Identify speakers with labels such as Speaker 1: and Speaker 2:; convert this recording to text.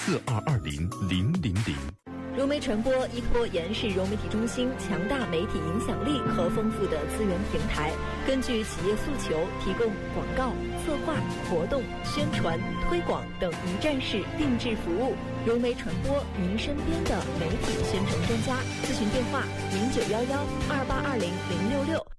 Speaker 1: 42200000。
Speaker 2: 融媒传播依托延世融媒体中心强大媒体影响力和丰富的资源平台，根据企业诉求，提供广告、策划、活动、宣传、推广等一站式定制服务。融媒传播，您身边的媒体宣传专家。咨询电话：091128200066。